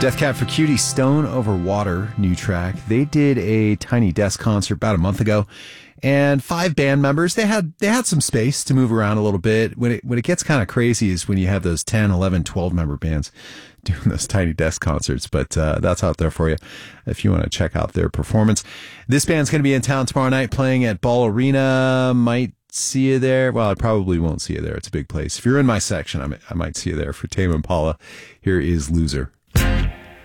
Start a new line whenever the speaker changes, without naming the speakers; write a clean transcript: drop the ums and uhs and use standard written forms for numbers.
Death Cab for Cutie, Stone Over Water, new track. They did a Tiny Desk concert about a month ago, and 5 band members. They had some space to move around a little bit. When it gets kind of crazy is when you have those 10, 11, 12 member bands doing those Tiny Desk concerts. But that's out there for you if you want to check out their performance. This band's going to be in town tomorrow night playing at Ball Arena. Might see you there. Well, I probably won't see you there. It's a big place. If you're in my section, I might see you there for Tame Impala. Here is Loser.